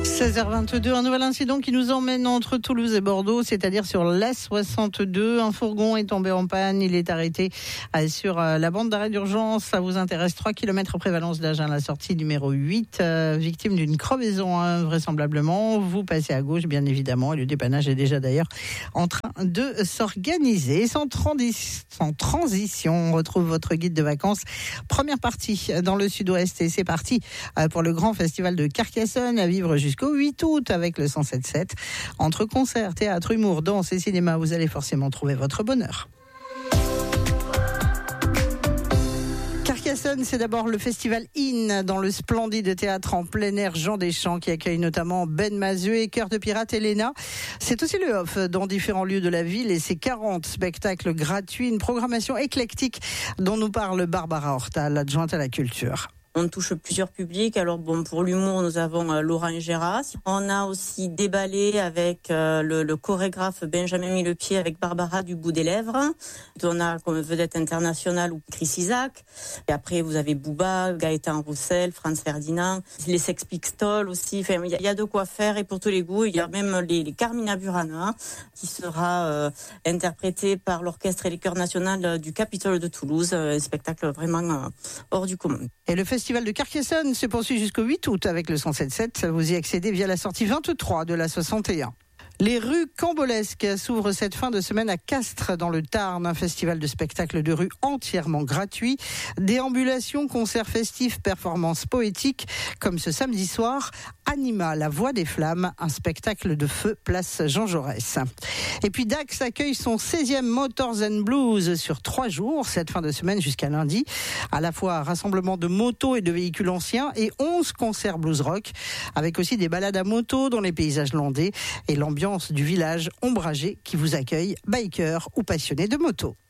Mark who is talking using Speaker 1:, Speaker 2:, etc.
Speaker 1: 16h22, un nouvel incident qui nous emmène entre Toulouse et Bordeaux, c'est-à-dire sur l'A62. Un fourgon est tombé en panne, il est arrêté sur la bande d'arrêt d'urgence. Ça vous intéresse, 3 km prévalence d'Agen, la sortie numéro 8, victime d'une crevaison vraisemblablement. Vous passez à gauche bien évidemment et le dépannage est déjà d'ailleurs en train de s'organiser. Sans transition, on retrouve votre guide de vacances. Première partie dans le sud-ouest et c'est parti pour le grand festival de Carcassonne à vivre jusqu'au 8 août avec le 107.7. Entre concerts, théâtre, humour, danse et cinéma, vous allez forcément trouver votre bonheur. Carcassonne, c'est d'abord le festival IN dans le splendide théâtre en plein air Jean Deschamps qui accueille notamment Ben Mazué, Cœur de Pirate, Elena. C'est aussi le off dans différents lieux de la ville et c'est 40 spectacles gratuits, une programmation éclectique dont nous parle Barbara Horta, l'adjointe à la culture.
Speaker 2: On touche plusieurs publics. Alors pour l'humour, nous avons Laurent Gérard. On a aussi déballé avec le chorégraphe Benjamin Millepied avec Barbara du bout des lèvres. On a comme vedette internationale Chris Isaak. Et après, vous avez Booba, Gaëtan Roussel, Franz Ferdinand, les Sex Pistols aussi. Enfin, il y a de quoi faire et pour tous les goûts. Il y a même les Carmina Burana qui sera interprété par l'orchestre et les chœurs nationaux du Capitole de Toulouse. Un spectacle vraiment hors du commun.
Speaker 1: Et le festival de Carcassonne se poursuit jusqu'au 8 août avec le 107.7. Vous y accédez via la sortie 23 de la 61. Les rues cambolesques s'ouvrent cette fin de semaine à Castres dans le Tarn, un festival de spectacles de rue entièrement gratuit. Déambulations, concerts festifs, performances poétiques, comme ce samedi soir, Anima, la voix des flammes, un spectacle de feu place Jean Jaurès. Et puis Dax accueille son 16e Motors and Blues sur 3 jours, cette fin de semaine jusqu'à lundi. À la fois un rassemblement de motos et de véhicules anciens et 11 concerts blues rock, avec aussi des balades à moto dans les paysages landais et l'ambiance du village ombragé qui vous accueille, bikers ou passionnés de moto.